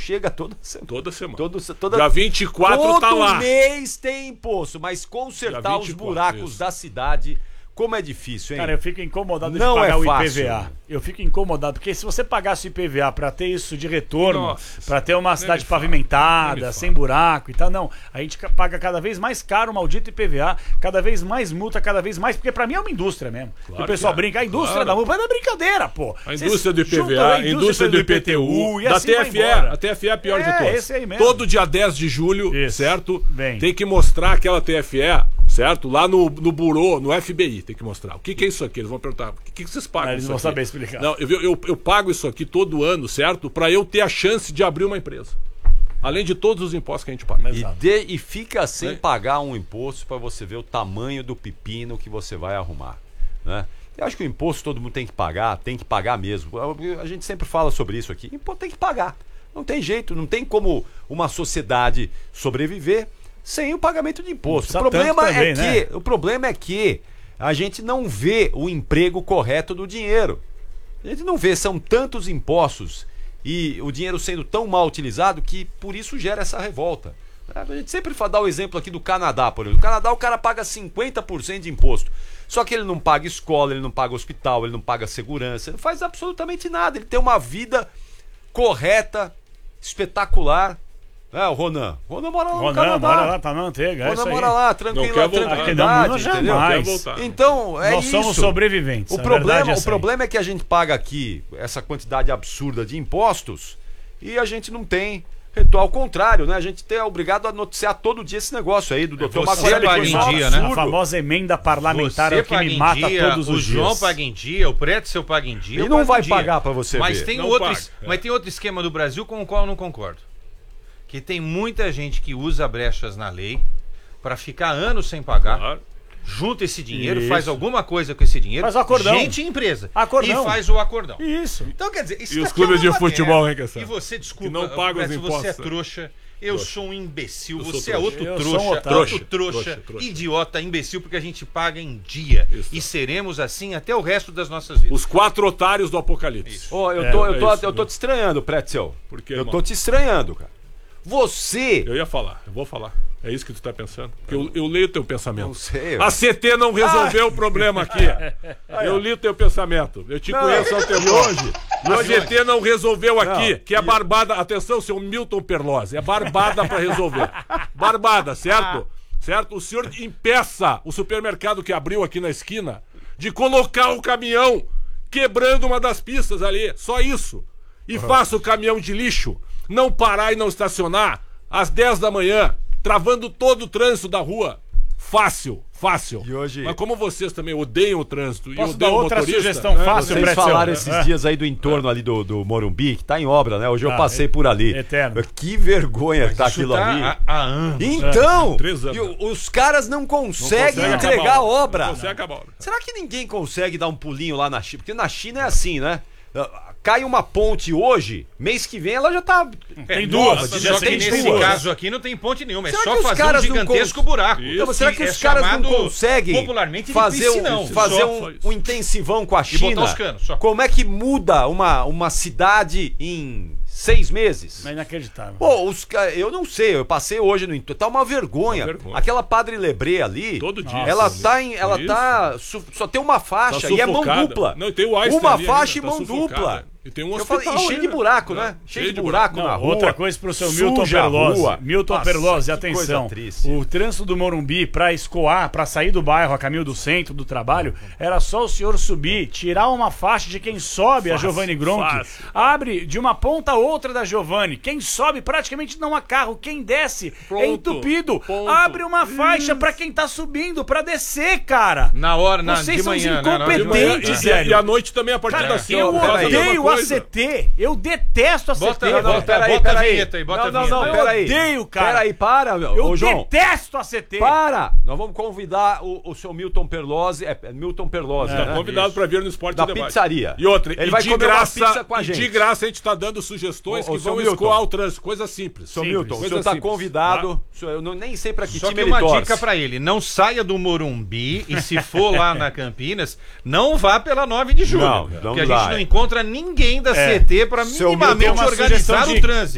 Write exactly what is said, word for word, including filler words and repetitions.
chega toda semana. Toda semana. Todo, toda, Dia vinte e quatro tá lá. Todo mês tem imposto, mas consertar os buracos isso. da cidade... Como é difícil, hein? Cara, eu fico incomodado não de pagar é o fácil. I P V A. Eu fico incomodado, porque se você pagasse o I P V A pra ter isso de retorno, pra ter uma cidade pavimentada, sem buraco e tal, não. A gente paga cada vez mais caro o maldito I P V A, cada vez mais multa, cada vez mais, porque pra mim é uma indústria mesmo. Claro o pessoal é. brinca, a indústria claro. da multa é brincadeira, pô. A indústria do I P V A, a indústria do I P T U, da T F E, a T F E é a pior é, de todas. Esse aí mesmo. Todo dia dez de julho, isso. certo? Bem. Tem que mostrar aquela T F E, certo? Lá no, no burô, no F B I, tem que mostrar. O que, que é isso aqui? Eles vão perguntar, o que, que vocês pagam? Ah, eles isso vão aqui? saber explicar. Não, eu, eu, eu pago isso aqui todo ano, certo? Pra eu ter a chance de abrir uma empresa. Além de todos os impostos que a gente paga. E, de, e fica sem é. pagar um imposto para você ver o tamanho do pepino que você vai arrumar, né? Eu acho que o imposto todo mundo tem que pagar, tem que pagar mesmo. A gente sempre fala sobre isso aqui. Imposto tem que pagar. Não tem jeito, não tem como uma sociedade sobreviver sem o pagamento de imposto. O problema, também, é que, né? o problema é que a gente não vê o emprego correto do dinheiro. A gente não vê, são tantos impostos e o dinheiro sendo tão mal utilizado que por isso gera essa revolta. A gente sempre dá o exemplo aqui do Canadá, por exemplo. No Canadá o cara paga cinquenta por cento de imposto. Só que ele não paga escola, ele não paga hospital, ele não paga segurança, ele não faz absolutamente nada. Ele tem uma vida correta, espetacular. É, o Ronan. O Ronan mora lá no Ronan, Canadá. mora lá, tá na manteiga. O Ronan é mora lá, tranquilo, tranquilidade, entendeu? Então, é Nós isso. somos sobreviventes. O problema, é o problema é que a gente paga aqui essa quantidade absurda de impostos e a gente não tem retorno. Ao contrário, né? A gente é obrigado a noticiar todo dia esse negócio aí do doutor Maguire. Paga em dia, né? A famosa emenda parlamentar é o que me mata dia, todos os o dias. O João paga em dia, o Pretzel paga em dia. E não vai pagar para você mas ver. Tem não outro, paga, mas é. tem outro esquema do Brasil com o qual eu não concordo. Que tem muita gente que usa brechas na lei para ficar anos sem pagar, claro. junta esse dinheiro, isso. faz alguma coisa com esse dinheiro, faz o acordão. gente e empresa, acordão. e faz o acordão. Isso. Então, quer dizer, isso e os clubes é de futebol, hein, E você, desculpa, que não pagam os impostos. Você é trouxa, eu trouxa. sou um imbecil, eu você trouxa. é outro eu trouxa, um outro trouxa, trouxa, trouxa, trouxa, idiota, imbecil, porque a gente paga em dia. Isso. E seremos assim até o resto das nossas vidas. Os quatro otários do apocalipse. Oh, eu, tô, é, eu, tô, é isso, eu tô te estranhando, Pretzel. Por quê, eu irmão? tô te estranhando, cara. Você... Eu ia falar, eu vou falar. É isso que tu tá pensando? Porque eu, eu leio o teu pensamento. Não sei. Eu... A C T não resolveu ah. o problema aqui. Eu li o teu pensamento. Eu te não, conheço ao teu hoje. A C T não resolveu aqui, não, que é barbada. Atenção, seu Milton Perlose. É barbada pra resolver. Barbada, certo? Certo? O senhor impeça o supermercado que abriu aqui na esquina de colocar o caminhão quebrando uma das pistas ali. Só isso. E uhum. faça o caminhão de lixo não parar e não estacionar às dez da manhã, travando todo o trânsito da rua. Fácil, fácil. E hoje... Mas como vocês também odeiam o trânsito Posso e dar odeiam o outra motorista, sugestão né? fácil, Vocês Pretzel. falaram esses é. dias aí do entorno ali do, do Morumbi, que tá em obra, né? Hoje eu ah, passei é, por ali. Eterno. Que vergonha que tá aquilo tá ali. Há, há anos. Então, é, três anos. E, os caras não conseguem não consegue entregar a obra. Não consegue acabar a obra. Será que ninguém consegue dar um pulinho lá na China? Porque na China é assim, né? Cai uma ponte hoje, mês que vem ela já tá... Tem duas. Só já que tem nesse duas. caso aqui não tem ponte nenhuma, é será só fazer um gigantesco cons... buraco. Então, será que é os caras não conseguem popularmente fazer, piscinão, um, fazer só, um, um intensivão com a China? E botar os canos, só. Como é que muda uma, uma cidade em seis meses? É inacreditável. Pô, os, eu não sei, eu passei hoje no entorno, tá uma vergonha. Uma vergonha. Aquela Padre Lebré ali, todo dia. ela Nossa, tá em, ela isso. tá su, só tem uma faixa tá e é mão sufocada. dupla. Não, tem o Einstein uma ali faixa ainda, e mão tá dupla. E tem um eu hospital falei, e cheio de ainda. buraco, É, né? Cheio, cheio de de buraco buraco. na Não, rua. outra coisa pro seu Milton suja a Perlose. rua. Milton Nossa, Perlose, que atenção. coisa triste. O trânsito do Morumbi pra escoar, pra sair do bairro a caminho do centro, do trabalho, era só o senhor subir, tirar uma faixa de quem sobe, fácil, a Giovanni Gronchi, fácil. Abre de uma ponta a outra da Giovanni. Quem sobe praticamente não há carro, quem desce Pronto, é entupido. ponto. Abre uma faixa pra quem tá subindo, pra descer, cara. Na hora, na, Vocês de são manhã, os incompetentes, né? E, velho. e à noite também a partir Cara, das eu cinco. odeio a C T. Eu detesto a C T. Bota, velho. bota, peraí, bota peraí. a vinheta aí, bota não, a vinheta. não, não, Eu peraí. odeio, cara. Peraí, para, meu. Eu Ô, João, detesto a C T. para! Nós vamos convidar o, o seu Milton Perlose, é, é Milton Perlose, Tá né? convidado para vir no Esporte Da Debate. pizzaria. E outra, ele e vai de comer graça, uma pizza com a e gente. de graça a gente tá dando sugestões Ô, ô, que seu vão Milton. escoar o trânsito, coisa simples. Seu Simples, Milton, o coisa senhor tá simples. convidado. Tá? O senhor, eu não, nem sei pra que Só time que uma ele torce. dica pra ele, não saia do Morumbi e se for lá na Campinas, não vá pela nove de julho. Não, não porque a dá, gente não é. encontra ninguém da É. C T pra Seu minimamente Milton, uma organizar sugestão o de- trânsito.